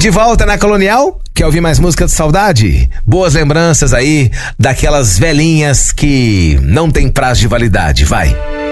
De volta na Colonial? Quer ouvir mais música de saudade? Boas lembranças aí daquelas velhinhas que não tem prazo de validade, vai.